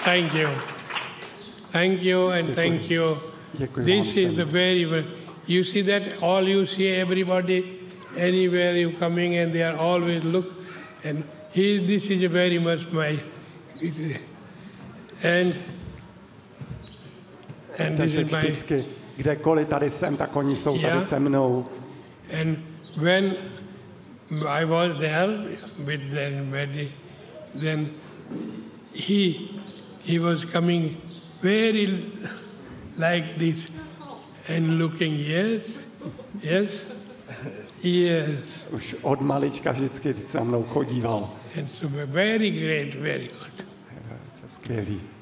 Thank you. Thank you and thank you. This is the very, you see that all you see, everybody, anywhere you coming and they are always look, and this is very much my, and this is my, vždycky, kdekoliv tady jsem, tak oni jsou tady se mnou. And when I was there with them, then he was coming very like this and looking, yes. Už od malička vždycky se mnou chodíval. And so very great, very good. Skvělý.